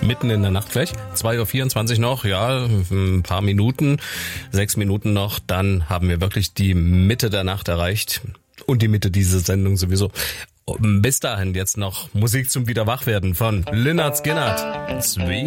mitten in der Nacht gleich. 2:24 Uhr noch, ja, ein paar Minuten, 6 Minuten noch, dann haben wir wirklich die Mitte der Nacht erreicht und die Mitte dieser Sendung sowieso. Bis dahin jetzt noch Musik zum Wiederwachwerden von Lynyrd Skynyrd. Sweet